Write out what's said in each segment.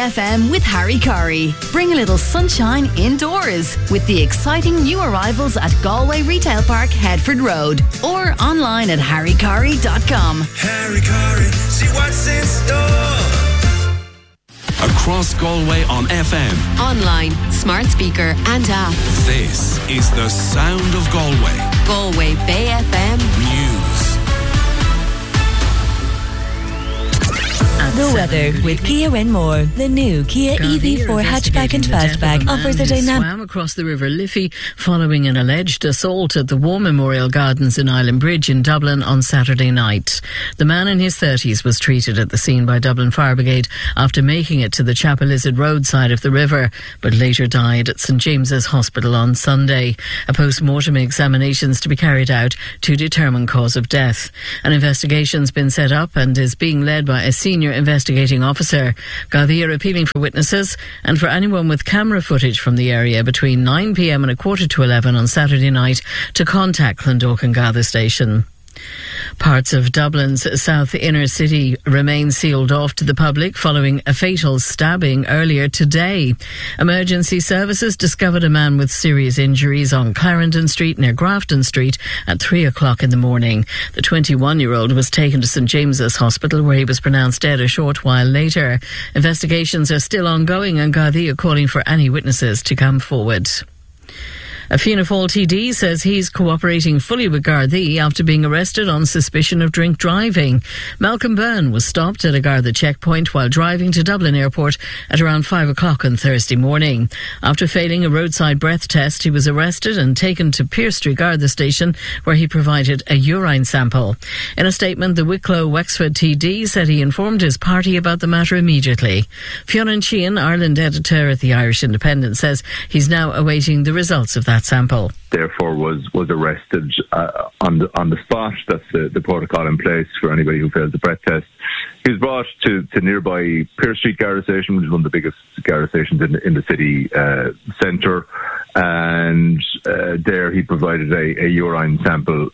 FM with Harry Curry. Bring a little sunshine indoors with the exciting new arrivals at Galway Retail Park, Headford Road, or online at harrycurry.com. Harry Curry, see what's in store. Across Galway on FM, online, smart speaker and app. This is the sound of Galway. Galway Bay FM News. The weather with Kia Winmore. The new Kia EV4 hatchback and fastback offers a dynamic. Swam across the River Liffey following an alleged assault at the War Memorial Gardens in Island Bridge in Dublin on Saturday night. The man in his 30s was treated at the scene by Dublin Fire Brigade after making it to the Chapelizod Road side of the river, but later died at St James's Hospital on Sunday. A post-mortem examination is to be carried out to determine cause of death. An investigation's been set up and is being led by a senior investigating officer. Gardaí are appealing for witnesses and for anyone with camera footage from the area between 9 p.m. and 11:15 on Saturday night to contact Clondalkin Garda Station. Parts of Dublin's south inner city remain sealed off to the public following a fatal stabbing earlier today. Emergency services discovered a man with serious injuries on Clarendon Street near Grafton Street at 3 o'clock in the morning. The 21-year-old was taken to St James's Hospital where he was pronounced dead a short while later. Investigations are still ongoing and Gardaí are calling for any witnesses to come forward. A Fianna Fáil TD says he's cooperating fully with Gardaí after being arrested on suspicion of drink driving. Malcolm Byrne was stopped at a Garda checkpoint while driving to Dublin Airport at around 5 o'clock on Thursday morning. After failing a roadside breath test, he was arrested and taken to Pearse Street Garda Station where he provided a urine sample. In a statement, the Wicklow Wexford TD said he informed his party about the matter immediately. Fionn Sheehan, Ireland editor at the Irish Independent, says he's now awaiting the results of that sample. Therefore was arrested on the spot. That's the protocol in place for anybody who fails the breath test. He was brought to nearby Pearse Street Garda Station, which is one of the biggest Garda stations in the city centre, and there he provided a urine sample.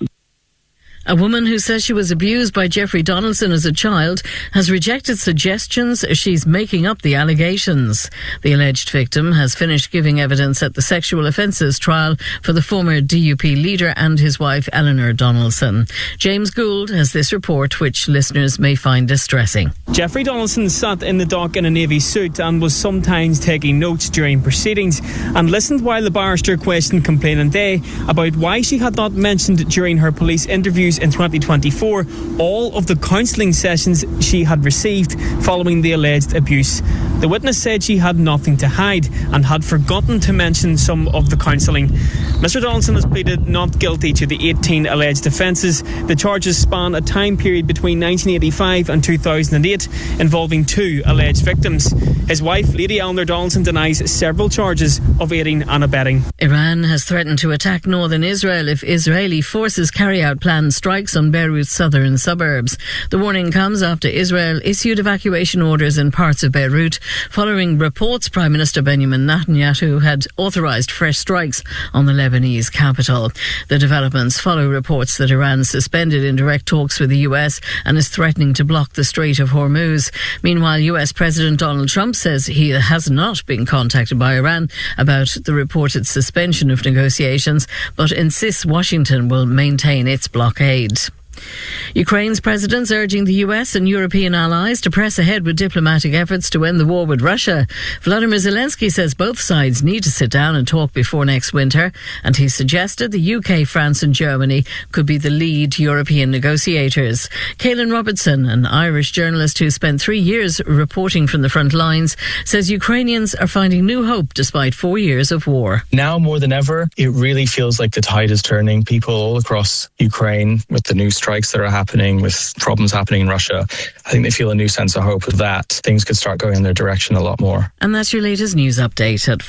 A woman who says she was abused by Jeffrey Donaldson as a child has rejected suggestions she's making up the allegations. The alleged victim has finished giving evidence at the sexual offences trial for the former DUP leader and his wife Eleanor Donaldson. James Gould has this report, which listeners may find distressing. Jeffrey Donaldson sat in the dock in a navy suit and was sometimes taking notes during proceedings and listened while the barrister questioned complainant Day about why she had not mentioned during her police interviews in 2024 all of the counselling sessions she had received following the alleged abuse. The witness said she had nothing to hide and had forgotten to mention some of the counselling. Mr Donaldson has pleaded not guilty to the 18 alleged offences. The charges span a time period between 1985 and 2008 involving 2 alleged victims. His wife, Lady Eleanor Donaldson, denies several charges of aiding and abetting. Iran has threatened to attack northern Israel if Israeli forces carry out planned strikes on Beirut's southern suburbs. The warning comes after Israel issued evacuation orders in parts of Beirut following reports Prime Minister Benjamin Netanyahu had authorised fresh strikes on the Lebanese capital. The developments follow reports that Iran suspended indirect talks with the US and is threatening to block the Strait of Hormuz. Meanwhile, US President Donald Trump says he has not been contacted by Iran about the reported suspension of negotiations, but insists Washington will maintain its blockade. Ukraine's president's urging the US and European allies to press ahead with diplomatic efforts to end the war with Russia. Vladimir Zelensky says both sides need to sit down and talk before next winter, and he suggested the UK, France and Germany could be the lead European negotiators. Caelan Robertson, an Irish journalist who spent 3 years reporting from the front lines, says Ukrainians are finding new hope despite 4 years of war. Now more than ever, it really feels like the tide is turning. People all across Ukraine, with the new strikes that are happening, with problems happening in Russia, I think they feel a new sense of hope that things could start going in their direction a lot more. And that's your latest news update at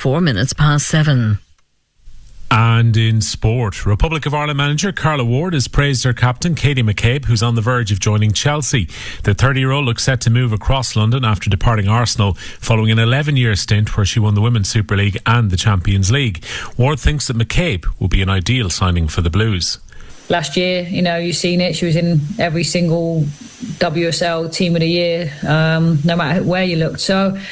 7:04. And in sport, Republic of Ireland manager Carla Ward has praised her captain Katie McCabe, who's on the verge of joining Chelsea. The 30-year-old looks set to move across London after departing Arsenal following an 11-year stint where she won the Women's Super League and the Champions League. Ward thinks that McCabe will be an ideal signing for the Blues. Last year, you've seen it. She was in every single WSL Team of the Year, no matter where you looked. So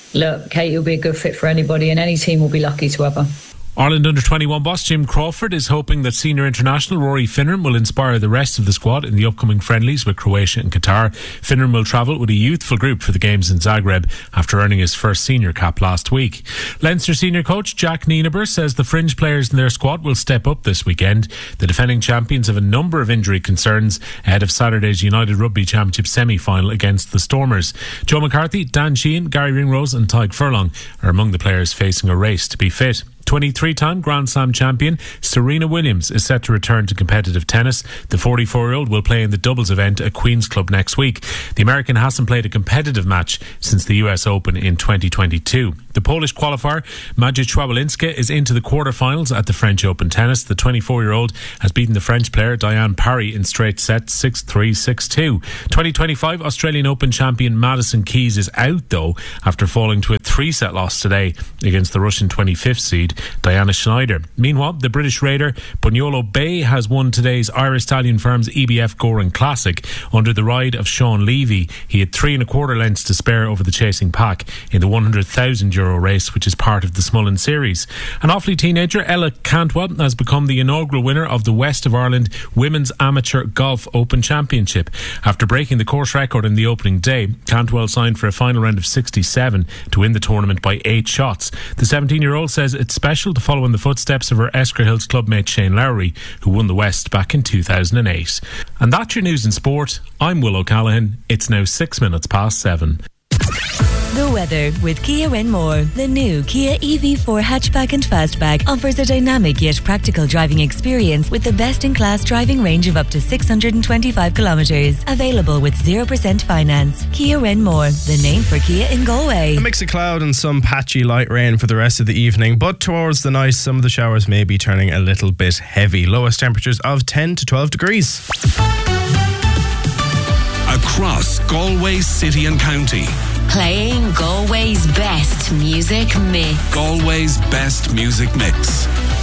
look, Katie will be a good fit for anybody, and any team will be lucky to have her. Ireland under-21 boss Jim Crawford is hoping that senior international Rory Finnan will inspire the rest of the squad in the upcoming friendlies with Croatia and Qatar. Finnan will travel with a youthful group for the games in Zagreb after earning his first senior cap last week. Leinster senior coach Jack Nienaber says the fringe players in their squad will step up this weekend. The defending champions have a number of injury concerns ahead of Saturday's United Rugby Championship semi-final against the Stormers. Joe McCarthy, Dan Sheehan, Gary Ringrose and Tyg Furlong are among the players facing a race to be fit. 23-time Grand Slam champion Serena Williams is set to return to competitive tennis. The 44-year-old will play in the doubles event at Queen's Club next week. The American hasn't played a competitive match since the US Open in 2022. The Polish qualifier Maciej Sławolinska is into the quarterfinals at the French Open tennis. The 24-year-old has beaten the French player Diane Parry in straight sets 6-3, 6-2. 2025 Australian Open champion Madison Keys is out though after falling to a 3-set loss today against the Russian 25th seed Diana Schneider. Meanwhile, the British raider Bunyolo Bay has won today's Irish Stallion Firm's EBF Goran Classic under the ride of Sean Levy. He had 3 1/4 lengths to spare over the chasing pack in the €100,000 race, which is part of the Smullen Series. An Offaly teenager, Ella Cantwell, has become the inaugural winner of the West of Ireland Women's Amateur Golf Open Championship. After breaking the course record in the opening day, Cantwell signed for a final round of 67 to win the tournament by 8 shots. The 17-year-old says it's special to follow in the footsteps of her Esker Hills clubmate Shane Lowry, who won the West back in 2008. And that's your news in sport. I'm Will O'Callaghan. It's now 6 minutes past 7. The weather with Kia Renmore. The new Kia EV4 hatchback and fastback offers a dynamic yet practical driving experience with the best-in-class driving range of up to 625 kilometres. Available with 0% finance. Kia Renmore, the name for Kia in Galway. A mix of cloud and some patchy light rain for the rest of the evening, but towards the night some of the showers may be turning a little bit heavy. Lowest temperatures of 10 to 12 degrees. Across Galway City and County. Playing Galway's best music mix. Galway's best music mix.